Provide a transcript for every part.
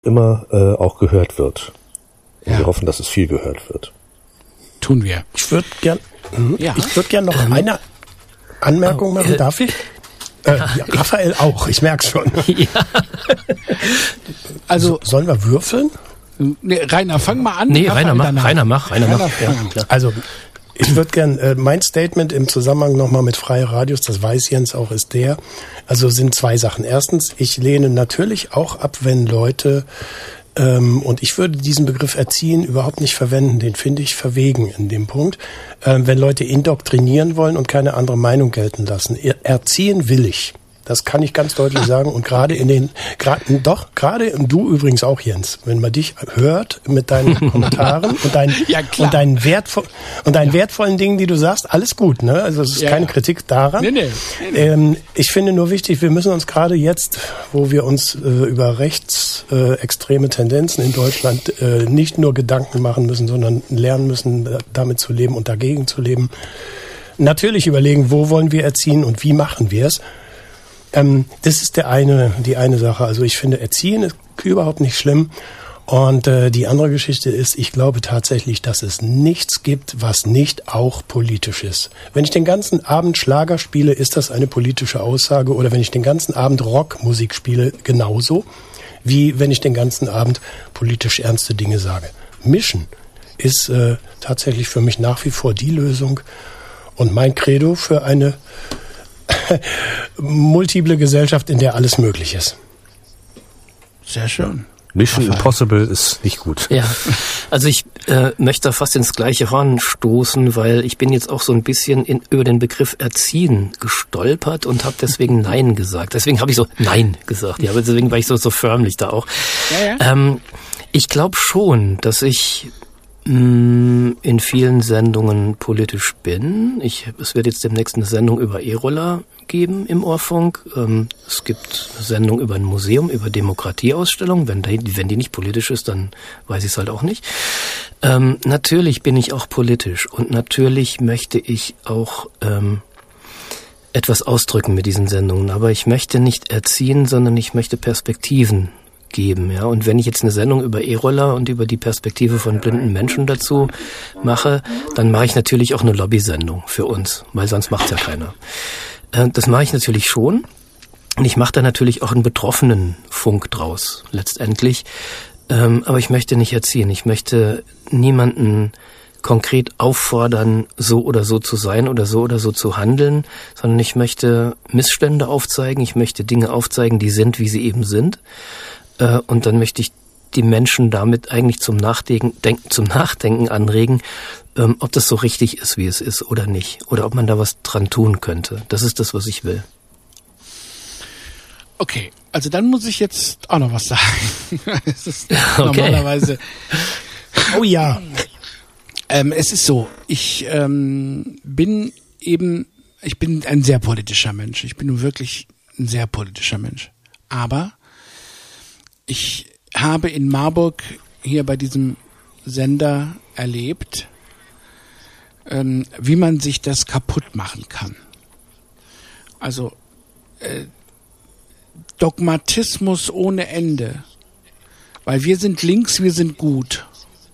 immer auch gehört wird. Und wir hoffen, dass es viel gehört wird. Tun wir. Ich würde gern noch eine Anmerkung machen. Darf ich? Ja, Raphael auch, ich merk's schon. Ja. Also sollen wir würfeln? Nee, Rainer, fang mal an. Nee, Rainer mach. Ja, klar. Also ich würde gern, mein Statement im Zusammenhang nochmal mit Freie Radios, das weiß Jens auch, ist sind zwei Sachen. Erstens, ich lehne natürlich auch ab, wenn Leute, und ich würde diesen Begriff erziehen überhaupt nicht verwenden, den finde ich verwegen in dem Punkt, wenn Leute indoktrinieren wollen und keine andere Meinung gelten lassen. Erziehen will ich. Das kann ich ganz deutlich sagen. Und gerade gerade du übrigens auch, Jens, wenn man dich hört mit deinen Kommentaren und deinen wertvollen Dingen, die du sagst, alles gut, ne? Also es ist keine Kritik daran. Nee. Ich finde nur wichtig, wir müssen uns gerade jetzt, wo wir uns über rechtsextreme Tendenzen in Deutschland nicht nur Gedanken machen müssen, sondern lernen müssen, damit zu leben und dagegen zu leben. Natürlich überlegen, wo wollen wir erziehen und wie machen wir es. Das ist die eine Sache. Also ich finde, Erziehen ist überhaupt nicht schlimm. Und die andere Geschichte ist, ich glaube tatsächlich, dass es nichts gibt, was nicht auch politisch ist. Wenn ich den ganzen Abend Schlager spiele, ist das eine politische Aussage. Oder wenn ich den ganzen Abend Rockmusik spiele, genauso. Wie wenn ich den ganzen Abend politisch ernste Dinge sage. Mischen ist tatsächlich für mich nach wie vor die Lösung. Und mein Credo für eine multiple Gesellschaft, in der alles möglich ist. Sehr schön. Mission Impossible ist nicht gut. Ja, also ich möchte da fast ins gleiche Horn stoßen, weil ich bin jetzt auch so ein bisschen über den Begriff Erziehen gestolpert und habe deswegen Nein gesagt. Deswegen habe ich so Nein gesagt. Ja, aber deswegen war ich so förmlich da auch. Ja. Ich glaube schon, dass ich in vielen Sendungen politisch bin. Es wird jetzt demnächst eine Sendung über E-Roller geben im Ohrfunk. Es gibt eine Sendung über ein Museum, über Demokratieausstellung. Wenn die nicht politisch ist, dann weiß ich es halt auch nicht. Natürlich bin ich auch politisch und natürlich möchte ich auch etwas ausdrücken mit diesen Sendungen. Aber ich möchte nicht erziehen, sondern ich möchte Perspektiven geben, ja. Und wenn ich jetzt eine Sendung über E-Roller und über die Perspektive von blinden Menschen dazu mache, dann mache ich natürlich auch eine Lobby-Sendung für uns, weil sonst macht's ja keiner. Das mache ich natürlich schon. Und ich mache da natürlich auch einen betroffenen Funk draus, letztendlich. Aber ich möchte nicht erziehen. Ich möchte niemanden konkret auffordern, so oder so zu sein oder so zu handeln, sondern ich möchte Missstände aufzeigen. Ich möchte Dinge aufzeigen, die sind, wie sie eben sind. Und dann möchte ich die Menschen damit eigentlich zum Nachdenken anregen, ob das so richtig ist, wie es ist oder nicht. Oder ob man da was dran tun könnte. Das ist das, was ich will. Okay, also dann muss ich jetzt auch noch was sagen. Es ist normalerweise... Oh ja. Es ist so, ich bin ein sehr politischer Mensch. Ich bin nun wirklich ein sehr politischer Mensch. Aber ich habe in Marburg hier bei diesem Sender erlebt, wie man sich das kaputt machen kann. Also Dogmatismus ohne Ende. Weil wir sind links, wir sind gut.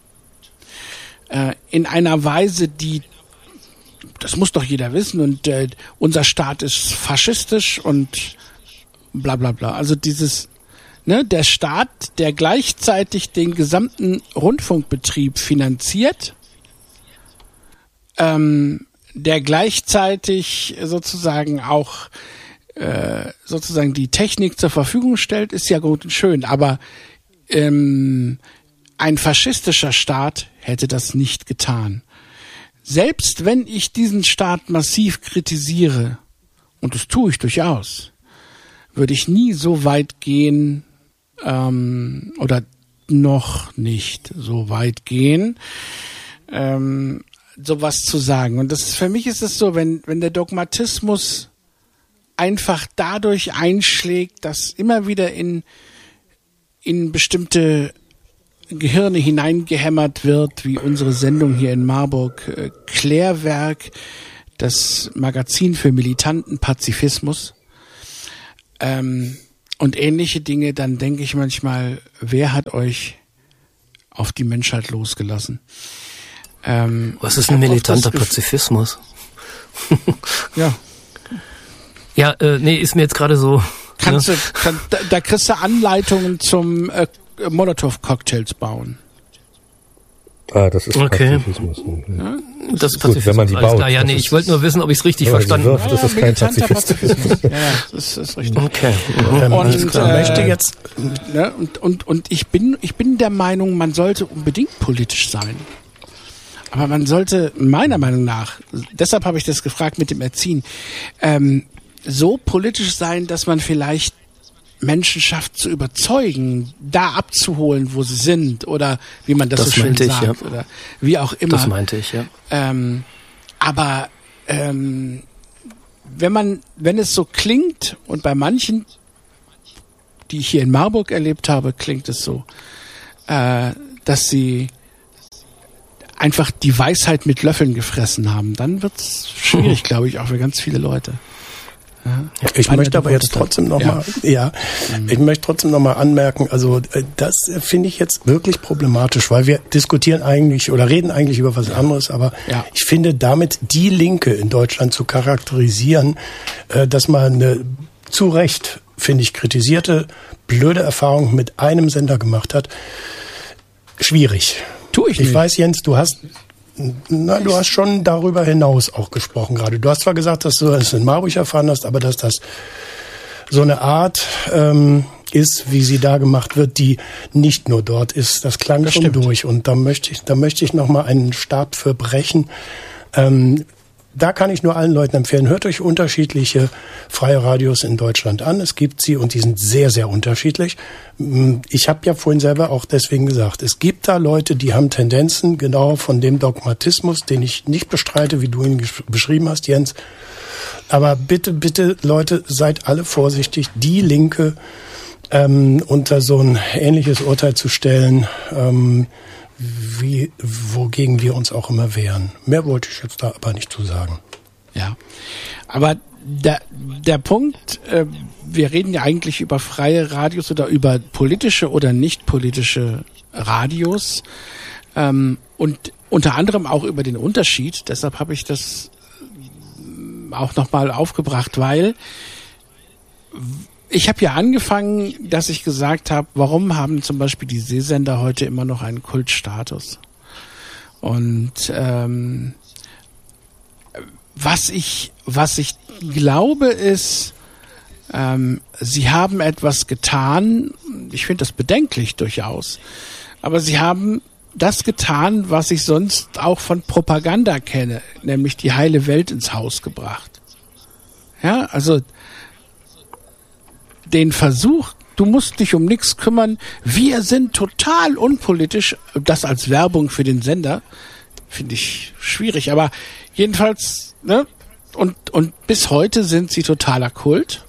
In einer Weise, das muss doch jeder wissen, und unser Staat ist faschistisch und bla bla bla. Also der Staat, der gleichzeitig den gesamten Rundfunkbetrieb finanziert, der gleichzeitig sozusagen auch sozusagen die Technik zur Verfügung stellt, ist ja gut und schön, aber ein faschistischer Staat hätte das nicht getan. Selbst wenn ich diesen Staat massiv kritisiere, und das tue ich durchaus, würde ich nie so weit gehen, oder noch nicht so weit gehen, sowas zu sagen. Und für mich ist es so, wenn der Dogmatismus einfach dadurch einschlägt, dass immer wieder in bestimmte Gehirne hineingehämmert wird, wie unsere Sendung hier in Marburg, Klärwerk, das Magazin für militanten Pazifismus, und ähnliche Dinge, dann denke ich manchmal, wer hat euch auf die Menschheit losgelassen? Was ist ein militanter Pazifismus? Ja. Ja, nee, ist mir jetzt gerade so. Da kriegst du Anleitungen zum Molotow-Cocktails bauen. Das ist okay. Pazifismus. Ja, das ist Pazifismus. Gut, wenn man die baut. Klar, ja, nee, ich wollte nur wissen, ob ich es richtig verstanden habe. Das ist kein Pazifismus. Ja, das ist richtig. Okay. Und ich bin der Meinung, man sollte unbedingt politisch sein. Aber man sollte meiner Meinung nach, deshalb habe ich das gefragt mit dem Erziehen, so politisch sein, dass man vielleicht Menschen schafft zu überzeugen, da abzuholen, wo sie sind, oder wie man das so schön sagt, ja. Oder wie auch immer. Das meinte ich, ja. Aber wenn es so klingt, und bei manchen, die ich hier in Marburg erlebt habe, klingt es so, dass sie einfach die Weisheit mit Löffeln gefressen haben, dann wird's schwierig, glaube ich, auch für ganz viele Leute. Ja, ich möchte aber jetzt trotzdem nochmal, ich möchte trotzdem nochmal anmerken, also das finde ich jetzt wirklich problematisch, weil wir diskutieren eigentlich oder reden eigentlich über was anderes, aber ich finde damit die Linke in Deutschland zu charakterisieren, dass man eine zu Recht, finde ich, kritisierte, blöde Erfahrung mit einem Sender gemacht hat, schwierig. Tue ich nicht. Ich weiß, Jens, du hast schon darüber hinaus auch gesprochen gerade. Du hast zwar gesagt, dass du es in Marburg erfahren hast, aber dass das so eine Art ist, wie sie da gemacht wird, die nicht nur dort ist. Das klang das schon stimmt. Durch. Und da möchte ich noch mal einen Stab für brechen. Da kann ich nur allen Leuten empfehlen, hört euch unterschiedliche freie Radios in Deutschland an. Es gibt sie und die sind sehr, sehr unterschiedlich. Ich habe ja vorhin selber auch deswegen gesagt, es gibt da Leute, die haben Tendenzen genau von dem Dogmatismus, den ich nicht bestreite, wie du ihn beschrieben hast, Jens. Aber bitte, bitte, Leute, seid alle vorsichtig, die Linke unter so ein ähnliches Urteil zu stellen, wogegen wir uns auch immer wehren. Mehr wollte ich jetzt da aber nicht zu sagen. Ja, aber der Punkt, wir reden ja eigentlich über freie Radios oder über politische oder nicht politische Radios und unter anderem auch über den Unterschied. Deshalb habe ich das auch nochmal aufgebracht, weil ich habe ja angefangen, dass ich gesagt habe, warum haben zum Beispiel die Seesender heute immer noch einen Kultstatus? Und was ich glaube ist, sie haben etwas getan, ich finde das bedenklich durchaus, aber sie haben das getan, was ich sonst auch von Propaganda kenne, nämlich die heile Welt ins Haus gebracht. Ja, also den Versuch, du musst dich um nichts kümmern, wir sind total unpolitisch, das als Werbung für den Sender, finde ich schwierig, aber jedenfalls, ne, und bis heute sind sie totaler Kult.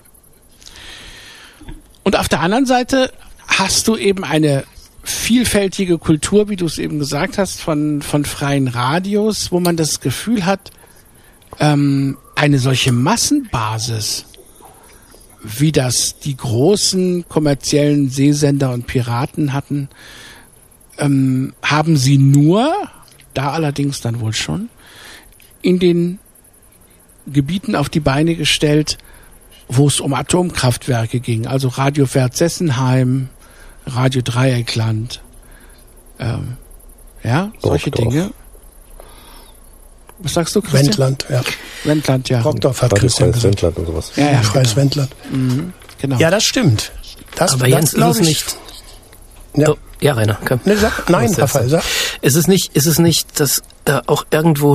Und auf der anderen Seite hast du eben eine vielfältige Kultur, wie du es eben gesagt hast, von freien Radios, wo man das Gefühl hat, eine solche Massenbasis, wie das die großen kommerziellen Seesender und Piraten hatten, haben sie nur, da allerdings dann wohl schon, in den Gebieten auf die Beine gestellt, wo es um Atomkraftwerke ging. Also Radio Wert-Sessenheim, Radio Dreieckland, solche Dinge. Was sagst du, Christian? Wendland, ja. Wendland, ja. Brockdorf hat Christian gesagt. Wendland und sowas. Ja, Freies genau. Wendland. Mhm, genau. Ja, das stimmt. Aber Jens, ist es nicht... Ja, ja, Rainer, komm. Ne, nein, Raphael, sag. Ist es nicht, dass auch irgendwo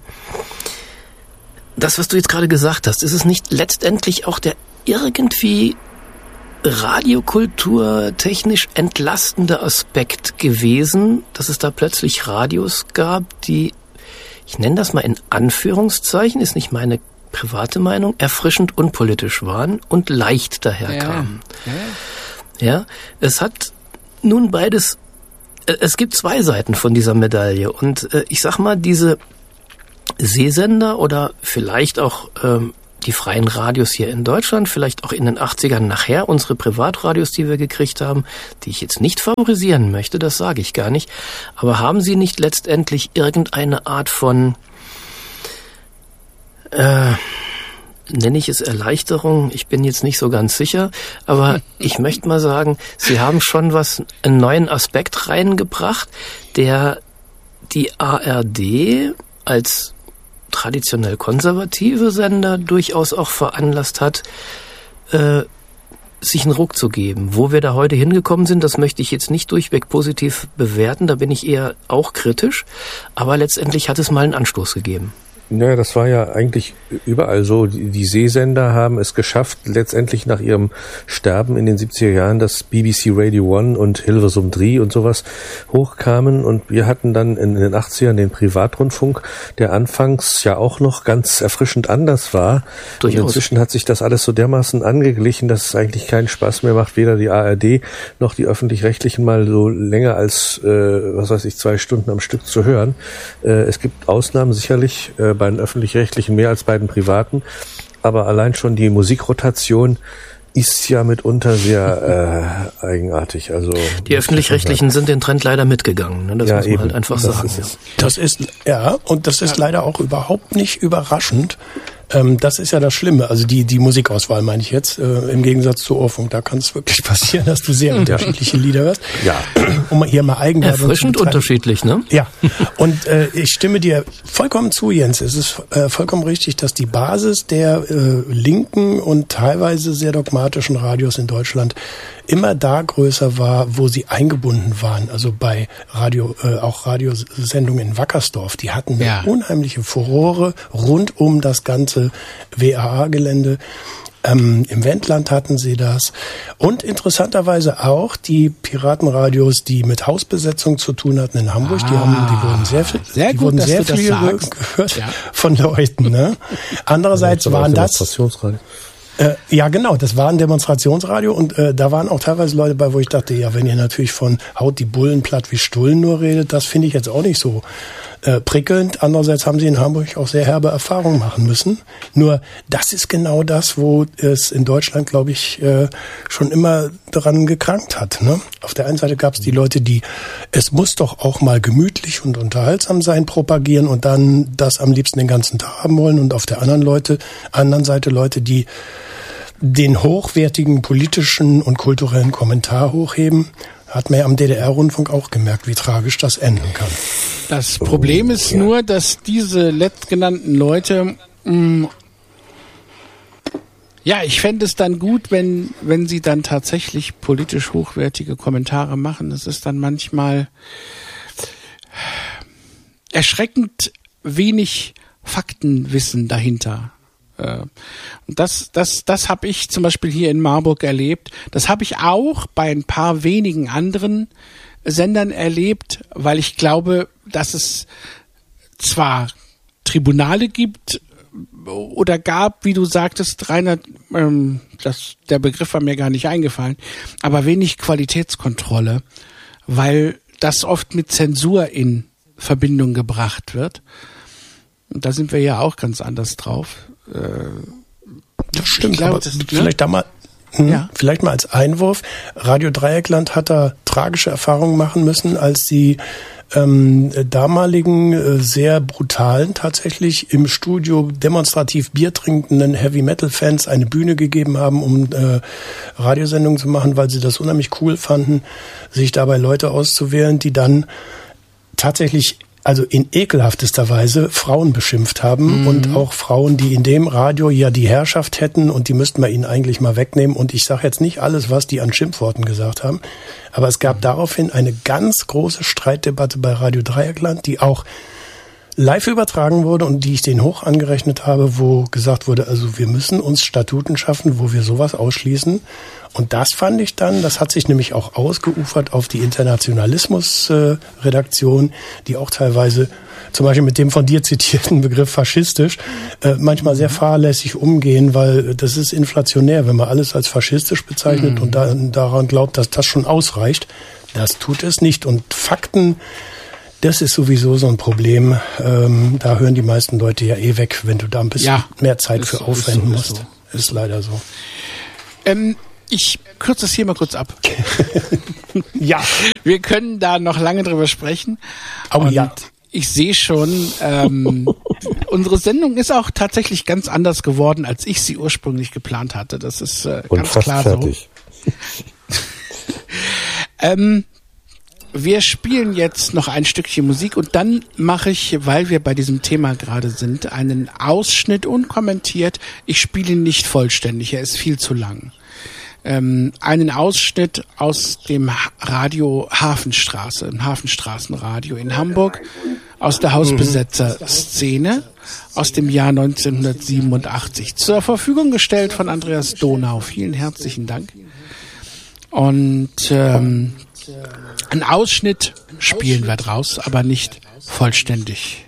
das, was du jetzt gerade gesagt hast, ist es nicht letztendlich auch der irgendwie Radiokultur technisch entlastende Aspekt gewesen, dass es da plötzlich Radios gab, die, ich nenne das mal in Anführungszeichen, ist nicht meine private Meinung, erfrischend unpolitisch waren und leicht daherkamen. Ja, es hat nun beides, es gibt zwei Seiten von dieser Medaille und ich sag mal, diese Seesender oder vielleicht auch die freien Radios hier in Deutschland, vielleicht auch in den 80ern nachher, unsere Privatradios, die wir gekriegt haben, die ich jetzt nicht favorisieren möchte, das sage ich gar nicht, aber haben sie nicht letztendlich irgendeine Art von, nenne ich es Erleichterung? Ich bin jetzt nicht so ganz sicher, aber ich möchte mal sagen, sie haben schon einen neuen Aspekt reingebracht, der die ARD als traditionell konservative Sender durchaus auch veranlasst hat, sich einen Ruck zu geben. Wo wir da heute hingekommen sind, das möchte ich jetzt nicht durchweg positiv bewerten, da bin ich eher auch kritisch, aber letztendlich hat es mal einen Anstoß gegeben. Naja, das war ja eigentlich überall so. Die Sehsender haben es geschafft, letztendlich nach ihrem Sterben in den 70er Jahren, dass BBC Radio 1 und Hilversum 3 und sowas hochkamen. Und wir hatten dann in den 80ern den Privatrundfunk, der anfangs ja auch noch ganz erfrischend anders war. Und inzwischen hat sich das alles so dermaßen angeglichen, dass es eigentlich keinen Spaß mehr macht, weder die ARD noch die Öffentlich-Rechtlichen mal so länger als, 2 Stunden am Stück zu hören. Es gibt Ausnahmen sicherlich, bei den Öffentlich-Rechtlichen mehr als bei den Privaten, aber allein schon die Musikrotation ist ja mitunter sehr eigenartig. Also die Öffentlich-Rechtlichen sind den Trend leider mitgegangen, ne? Das muss man halt einfach sagen. Das ist leider auch überhaupt nicht überraschend. Das ist ja das Schlimme, also die Musikauswahl meine ich jetzt, im Gegensatz zu Ohrfunk, da kann es wirklich passieren, dass du sehr unterschiedliche Lieder hörst. Ja. Um hier mal Eigenwerbung erfrischend unterschiedlich, ne? Ja, und ich stimme dir vollkommen zu, Jens. Es ist vollkommen richtig, dass die Basis der linken und teilweise sehr dogmatischen Radios in Deutschland immer da größer war, wo sie eingebunden waren. Also bei auch Radiosendungen in Wackersdorf, die hatten eine unheimliche Furore rund um das ganze WAA-Gelände. Im Wendland hatten sie das. Und interessanterweise auch die Piratenradios, die mit Hausbesetzung zu tun hatten in Hamburg, die wurden sehr viel gehört von Leuten. Ne? Andererseits waren das... Ja, genau, das war ein Demonstrationsradio und da waren auch teilweise Leute bei, wo ich dachte, ja, wenn ihr natürlich von haut die Bullen platt wie Stullen nur redet, das finde ich jetzt auch nicht so prickelnd. Andererseits haben sie in Hamburg auch sehr herbe Erfahrungen machen müssen. Nur das ist genau das, wo es in Deutschland, glaube ich, schon immer daran gekrankt hat. Ne? Auf der einen Seite gab es die Leute, die es muss doch auch mal gemütlich und unterhaltsam sein, propagieren und dann das am liebsten den ganzen Tag haben wollen. Und auf der anderen Seite Leute, die den hochwertigen politischen und kulturellen Kommentar hochheben, hat man ja am DDR-Rundfunk auch gemerkt, wie tragisch das enden kann. Das Problem ist nur, dass diese letztgenannten Leute, ich fände es dann gut, wenn sie dann tatsächlich politisch hochwertige Kommentare machen. Das ist dann manchmal erschreckend wenig Faktenwissen dahinter. Und das habe ich zum Beispiel hier in Marburg erlebt. Das habe ich auch bei ein paar wenigen anderen Sendern erlebt, weil ich glaube, dass es zwar Tribunale gibt oder gab, wie du sagtest, Rainer, der Begriff war mir gar nicht eingefallen, aber wenig Qualitätskontrolle, weil das oft mit Zensur in Verbindung gebracht wird. Und da sind wir ja auch ganz anders drauf. Das stimmt, aber vielleicht mal als Einwurf. Radio Dreieckland hat da tragische Erfahrungen machen müssen, als die damaligen sehr brutalen, tatsächlich im Studio demonstrativ Bier trinkenden Heavy-Metal-Fans eine Bühne gegeben haben, um Radiosendungen zu machen, weil sie das unheimlich cool fanden, sich dabei Leute auszuwählen, die dann tatsächlich in ekelhaftester Weise Frauen beschimpft haben und auch Frauen, die in dem Radio ja die Herrschaft hätten und die müssten wir ihnen eigentlich mal wegnehmen. Und ich sage jetzt nicht alles, was die an Schimpfworten gesagt haben, aber es gab daraufhin eine ganz große Streitdebatte bei Radio Dreieckland, die auch live übertragen wurde und die ich denen hoch angerechnet habe, wo gesagt wurde, also wir müssen uns Statuten schaffen, wo wir sowas ausschließen. Und das fand ich dann, das hat sich nämlich auch ausgeufert auf die Internationalismus-Redaktion, die auch teilweise, zum Beispiel mit dem von dir zitierten Begriff faschistisch, manchmal sehr fahrlässig umgehen, weil das ist inflationär, wenn man alles als faschistisch bezeichnet und daran glaubt, dass das schon ausreicht. Das tut es nicht. Und Fakten Das ist sowieso so ein Problem. Da hören die meisten Leute ja weg, wenn du da ein bisschen mehr Zeit für aufwenden musst. Ist leider so. Ich kürze es hier mal kurz ab. Ja. Wir können da noch lange drüber sprechen. Oh ja. Ich sehe schon, unsere Sendung ist auch tatsächlich ganz anders geworden, als ich sie ursprünglich geplant hatte. Das ist ganz klar fertig. So. Wir spielen jetzt noch ein Stückchen Musik und dann mache ich, weil wir bei diesem Thema gerade sind, einen Ausschnitt unkommentiert. Ich spiele ihn nicht vollständig, er ist viel zu lang. Einen Ausschnitt aus dem Radio Hafenstraße, im Hafenstraßenradio in Hamburg, aus der Hausbesetzer-Szene aus dem Jahr 1987. Zur Verfügung gestellt von Andreas Donau. Vielen herzlichen Dank. Und einen Ausschnitt spielen wir draus, aber nicht vollständig.